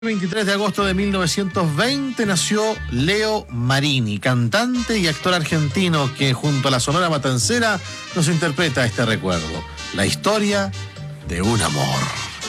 23 de agosto de 1920 nació Leo Marini, cantante y actor argentino que junto a la Sonora Matancera nos interpreta este recuerdo, la historia de un amor.